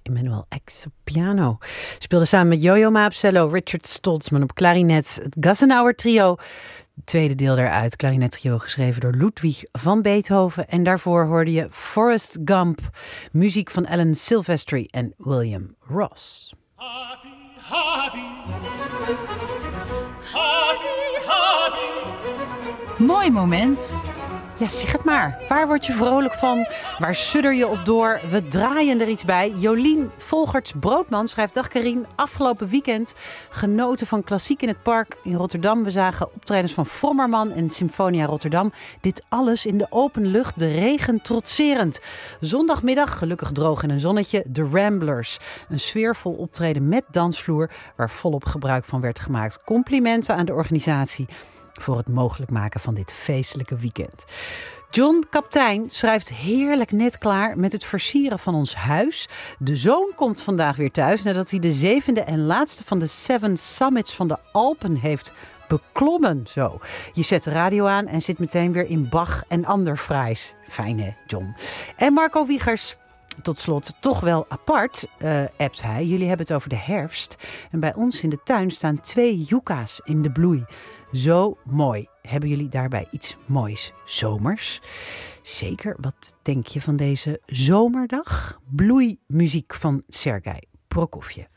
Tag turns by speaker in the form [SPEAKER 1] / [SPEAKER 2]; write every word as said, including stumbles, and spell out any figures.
[SPEAKER 1] Emmanuel X op piano. Speelde samen met Yo-Yo Ma op cello, Richard Stoltzman op klarinet, het Gassenauer trio. Het tweede deel daaruit, klarinettrio, geschreven door Ludwig van Beethoven. En daarvoor hoorde je Forrest Gump, muziek van Alan Silvestri en William Ross.
[SPEAKER 2] Happy, happy. Happy, happy.
[SPEAKER 3] Mooi moment.
[SPEAKER 1] Ja, zeg het maar. Waar word je vrolijk van? Waar sudder je op door? We draaien er iets bij. Jolien Volgerts-Broodman schrijft: dag Karien, afgelopen weekend genoten van klassiek in het park in Rotterdam. We zagen optredens van Vrommerman en Symfonia Rotterdam. Dit alles in de open lucht, de regen trotserend. Zondagmiddag, gelukkig droog en een zonnetje, de Ramblers. Een sfeervol optreden met dansvloer waar volop gebruik van werd gemaakt. Complimenten aan de organisatie voor het mogelijk maken van dit feestelijke weekend. John Kaptein schrijft: heerlijk net klaar met het versieren van ons huis. De zoon komt vandaag weer thuis nadat hij de zevende en laatste van de Seven Summits van de Alpen heeft beklommen. Zo. Je zet de radio aan en zit meteen weer in Bach en ander fraais. Fijn hè, John. En Marco Wiegers. Tot slot, toch wel apart, uh, appt hij. Jullie hebben het over de herfst. En bij ons in de tuin staan twee yucca's in de bloei. Zo mooi. Hebben jullie daarbij iets moois zomers? Zeker. Wat denk je van deze zomerdag? Bloeimuziek van Sergei Prokofjev.